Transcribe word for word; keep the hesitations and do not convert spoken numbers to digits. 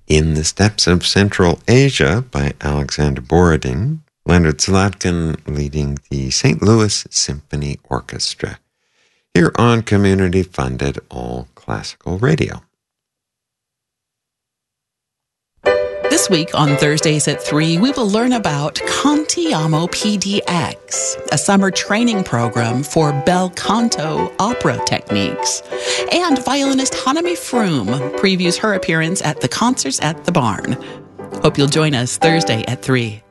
In the Steppes of Central Asia by Alexander Borodin, Leonard Slatkin leading the Saint Louis Symphony Orchestra, here on community-funded All Classical Radio. This week on Thursdays at three, we will learn about Cantiamo P D X, a summer training program for bel canto opera techniques. And violinist Hanami Froome previews her appearance at the Concerts at the Barn. Hope you'll join us Thursday at three.